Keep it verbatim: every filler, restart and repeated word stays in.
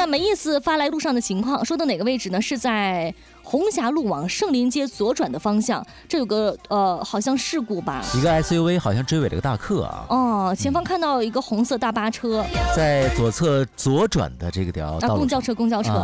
看没意思发来路上的情况，说的哪个位置呢？是在红霞路往盛林街左转的方向，这有个呃好像事故吧， 一个 S U V 好像追尾了个大客啊。 哦，前方看到一个红色大巴车， 在左侧左转的这个条道路、 啊，公交车，公交车。啊